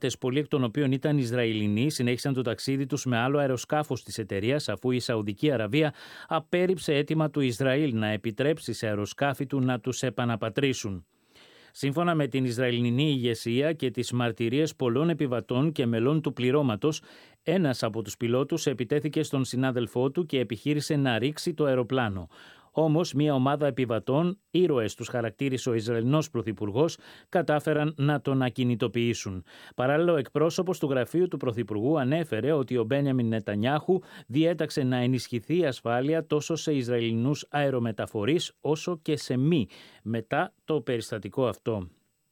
επιβάτες, πολλοί εκ των οποίων ήταν Ισραηλινοί, συνέχισαν το ταξίδι τους με άλλο αεροσκάφος της εταιρείας, αφού η Σαουδική Αραβία απέρριψε αίτημα του Ισραήλ να επιτρέψει σε αεροσκάφη του να τους επαναπατρίσουν. Σύμφωνα με την Ισραηλινή ηγεσία και τις μαρτυρίες πολλών επιβατών και μελών του πληρώματος, ένας από τους πιλότους επιτέθηκε στον συνάδελφό του και επιχείρησε να ρίξει το αεροπλάνο. Όμως, μια ομάδα επιβατών, ήρωες τους χαρακτήρισε ο Ισραηλινός Πρωθυπουργός, κατάφεραν να τον ακινητοποιήσουν. Παράλληλα, ο εκπρόσωπος του γραφείου του Πρωθυπουργού ανέφερε ότι ο Μπένιαμιν Νετανιάχου διέταξε να ενισχυθεί η ασφάλεια τόσο σε Ισραηλινούς αερομεταφορείς όσο και σε μη μετά το περιστατικό αυτό.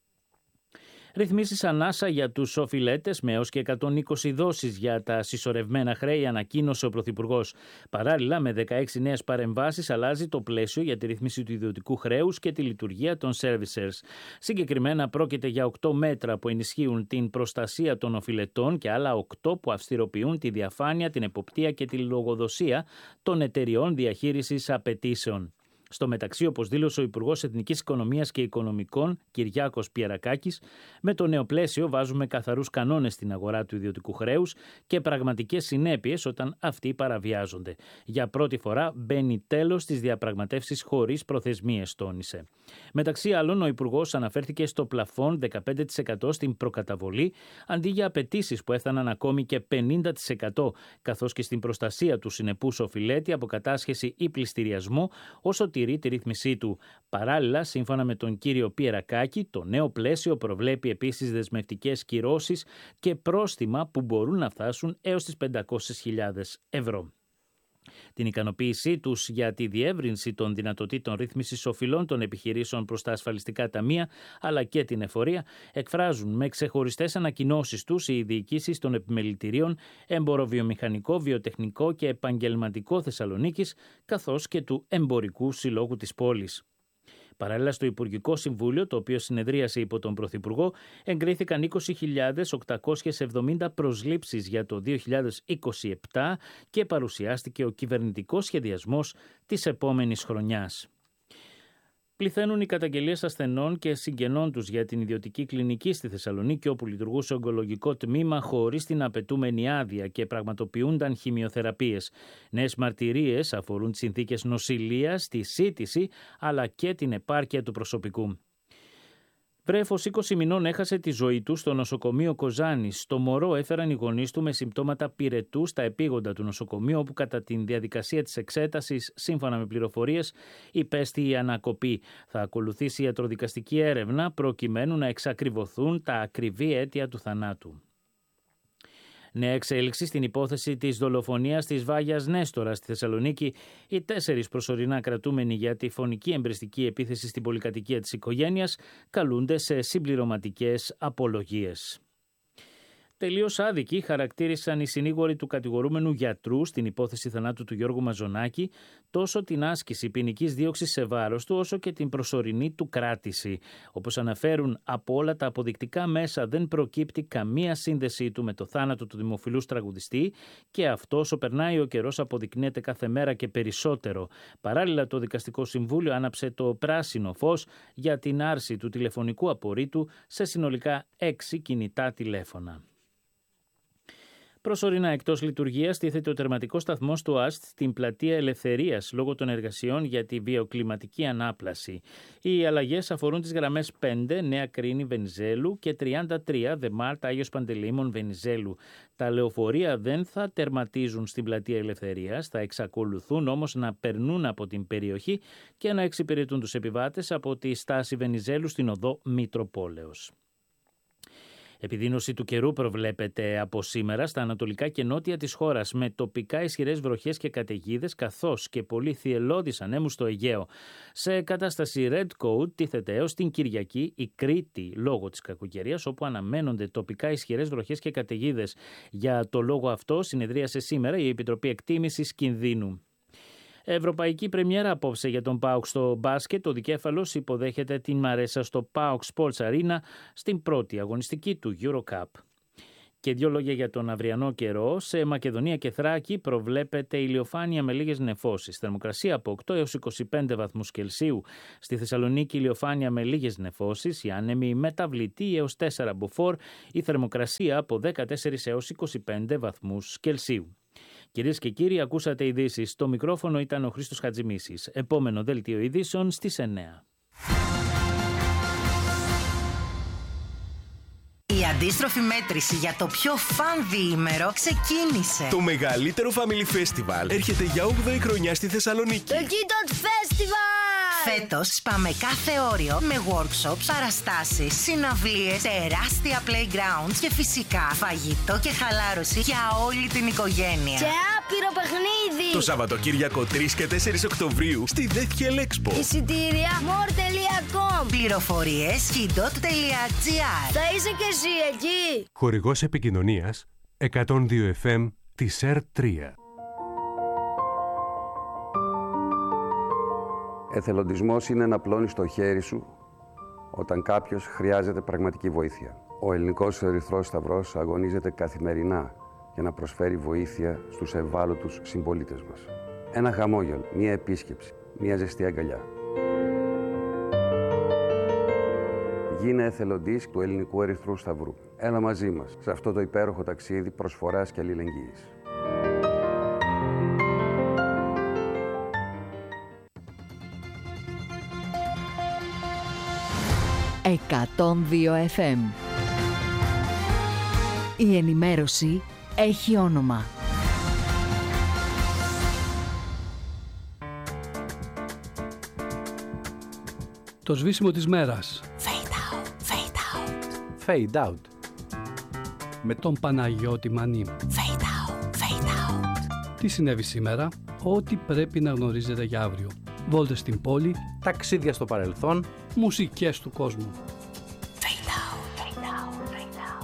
Ρυθμίσεις ανάσα για τους οφειλέτες με έως και 120 δόσεις για τα συσσωρευμένα χρέη, ανακοίνωσε ο Πρωθυπουργός. Παράλληλα, με 16 νέες παρεμβάσεις αλλάζει το πλαίσιο για τη ρύθμιση του ιδιωτικού χρέους και τη λειτουργία των servicers. Συγκεκριμένα, πρόκειται για 8 μέτρα που ενισχύουν την προστασία των οφειλετών και άλλα 8 που αυστηροποιούν τη διαφάνεια, την εποπτεία και τη λογοδοσία των εταιριών διαχείρισης απαιτήσεων. Στο μεταξύ, όπως δήλωσε ο Υπουργός Εθνικής Οικονομίας και Οικονομικών, Κυριάκος Πιερακάκης, με το νέο πλαίσιο βάζουμε καθαρούς κανόνες στην αγορά του ιδιωτικού χρέους και πραγματικές συνέπειες όταν αυτοί παραβιάζονται. Για πρώτη φορά μπαίνει τέλος στις διαπραγματεύσεις χωρίς προθεσμίες, τόνισε. Μεταξύ άλλων, ο Υπουργός αναφέρθηκε στο πλαφόν 15% στην προκαταβολή, αντί για απαιτήσεις που έφταναν ακόμη και 50%, καθώς και στην προστασία του συνεπούς οφειλέτη από κατάσχεση ή πληστηριασμό, όσο τηρεί τη ρύθμισή του. Παράλληλα, σύμφωνα με τον κύριο Πιερακάκη, το νέο πλαίσιο προβλέπει επίσης δεσμευτικές κυρώσεις και πρόστιμα που μπορούν να φτάσουν έως τις 500.000 ευρώ. Την ικανοποίησή τους για τη διεύρυνση των δυνατοτήτων ρύθμισης οφειλών των επιχειρήσεων προς τα ασφαλιστικά ταμεία αλλά και την εφορία εκφράζουν με ξεχωριστές ανακοινώσεις τους οι διοικήσεις των επιμελητηρίων Εμποροβιομηχανικό, Βιοτεχνικό και Επαγγελματικό Θεσσαλονίκης καθώς και του Εμπορικού Συλλόγου της πόλης. Παράλληλα, στο Υπουργικό Συμβούλιο, το οποίο συνεδρίασε υπό τον Πρωθυπουργό, εγκρίθηκαν 20.870 προσλήψεις για το 2027 και παρουσιάστηκε ο κυβερνητικός σχεδιασμός της επόμενης χρονιάς. Πληθαίνουν οι καταγγελίες ασθενών και συγγενών τους για την ιδιωτική κλινική στη Θεσσαλονίκη, όπου λειτουργούσε ογκολογικό τμήμα χωρίς την απαιτούμενη άδεια και πραγματοποιούνταν χημειοθεραπείες. Νέες μαρτυρίες αφορούν τις συνθήκες νοσηλείας, τη σύτηση αλλά και την επάρκεια του προσωπικού. Βρέφος 20 μηνών έχασε τη ζωή του στο νοσοκομείο Κοζάνης. Το μωρό έφεραν οι γονείς του με συμπτώματα πυρετού στα επίγοντα του νοσοκομείου, όπου κατά τη διαδικασία της εξέτασης, σύμφωνα με πληροφορίες, υπέστη η ανακοπή. Θα ακολουθήσει ιατροδικαστική έρευνα προκειμένου να εξακριβωθούν τα ακριβή αίτια του θανάτου. Νέα εξέλιξη στην υπόθεση της δολοφονίας της Βάγιας Νέστορα στη Θεσσαλονίκη. Οι 4 προσωρινά κρατούμενοι για τη φονική εμπριστική επίθεση στην πολυκατοικία της οικογένειας καλούνται σε συμπληρωματικές απολογίες. Τελείως άδικοι χαρακτήρισαν οι συνήγοροι του κατηγορούμενου γιατρού στην υπόθεση θανάτου του Γιώργου Μαζονάκη τόσο την άσκηση ποινικής δίωξης σε βάρος του όσο και την προσωρινή του κράτηση. Όπως αναφέρουν, από όλα τα αποδεικτικά μέσα δεν προκύπτει καμία σύνδεσή του με το θάνατο του δημοφιλούς τραγουδιστή και αυτό όσο περνάει ο καιρός αποδεικνύεται κάθε μέρα και περισσότερο. Παράλληλα, το Δικαστικό Συμβούλιο άναψε το πράσινο φως για την άρση του τηλεφωνικού απορρίτου σε συνολικά 6 κινητά τηλέφωνα. Προσωρινά εκτός λειτουργίας τίθεται ο τερματικός σταθμός του ΑΣΤ στην Πλατεία Ελευθερίας λόγω των εργασιών για τη βιοκλιματική ανάπλαση. Οι αλλαγές αφορούν τις γραμμές 5 Νέα Κρίνη Βενιζέλου και 33 Δεμάρτ Άγιος Παντελεήμων Βενιζέλου. Τα λεωφορεία δεν θα τερματίζουν στην Πλατεία Ελευθερίας, θα εξακολουθούν όμως να περνούν από την περιοχή και να εξυπηρετούν τους επιβάτες από τη στάση Βενιζέλου στην οδό Μητροπόλεως. Επιδείνωση του καιρού προβλέπεται από σήμερα στα ανατολικά και νότια της χώρας με τοπικά ισχυρές βροχές και καταιγίδες καθώς και πολύ θυελλώδεις ανέμους στο Αιγαίο. Σε κατάσταση red code τίθεται έως την Κυριακή η Κρήτη λόγω της κακοκαιρίας όπου αναμένονται τοπικά ισχυρές βροχές και καταιγίδες. Για το λόγο αυτό συνεδρίασε σήμερα η Επιτροπή Εκτίμησης Κινδύνου. Ευρωπαϊκή πρεμιέρα απόψε για τον ΠΑΟΚ στο μπάσκετ. Ο δικέφαλος υποδέχεται την Μαρέσα στο ΠΑΟΚ Sports Arena στην πρώτη αγωνιστική του Eurocup. Και δύο λόγια για τον αυριανό καιρό. Σε Μακεδονία και Θράκη προβλέπεται ηλιοφάνεια με λίγες νεφώσεις. Θερμοκρασία από 8 έως 25 βαθμούς Κελσίου. Στη Θεσσαλονίκη ηλιοφάνεια με λίγες νεφώσεις. Οι άνεμοι μεταβλητοί έως 4 μποφόρ. Η θερμοκρασία από 14 έως 25 βαθμούς Κελσίου. Κυρίες και κύριοι, ακούσατε ειδήσεις. Στο μικρόφωνο ήταν ο Χρήστος Χατζημίσης. Επόμενο δελτίο ειδήσεων στις 9. Η αντίστροφη μέτρηση για το πιο φαν διήμερο ξεκίνησε. Το μεγαλύτερο Family Festival έρχεται για 8η χρονιά στη Θεσσαλονίκη. Το Kidot Festival! Φέτος σπάμε κάθε όριο με workshops, παραστάσεις, συναυλίες, τεράστια playgrounds και φυσικά φαγητό και χαλάρωση για όλη την οικογένεια. Και άπειρο παιχνίδι! Το Σαββατοκύριακο 3 και 4 Οκτωβρίου στη Deathhell Expo. Εισιτήρια more.com. Πληροφορίες kidot.gr. Θα είσαι και εσύ εκεί! Χορηγός επικοινωνίας 102 FM της R3. Εθελοντισμός είναι να πλώνεις το χέρι σου όταν κάποιος χρειάζεται πραγματική βοήθεια. Ο Ελληνικός Ερυθρός Σταυρός αγωνίζεται καθημερινά για να προσφέρει βοήθεια στους ευάλωτους συμπολίτες μας. Ένα χαμόγελο, μία επίσκεψη, μία ζεστή αγκαλιά. Γίνε εθελοντής του Ελληνικού Ερυθρού Σταυρού. Έλα μαζί μας σε αυτό το υπέροχο ταξίδι προσφοράς και αλληλεγγύης. 102 FM. Η ενημέρωση έχει όνομα. Το σβήσιμο της μέρας. Fade out, fade out. Fade out. Με τον Παναγιώτη Μανί. Fade out, fade out. Τι συνέβη σήμερα, ό,τι πρέπει να γνωρίζετε για αύριο. Βόλτες στην πόλη, Ταξίδια στο παρελθόν. μουσικές του κόσμου.